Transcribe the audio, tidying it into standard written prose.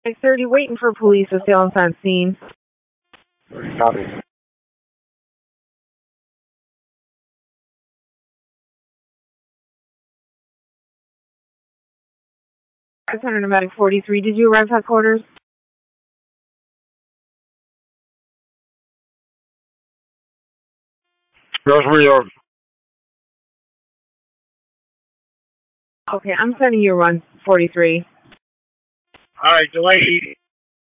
30 waiting for police assailants on scene. Copy. 500 Nomadic 43, did you arrive headquarters? Rosemary York. Okay, I'm sending you a run 43. All right, delay.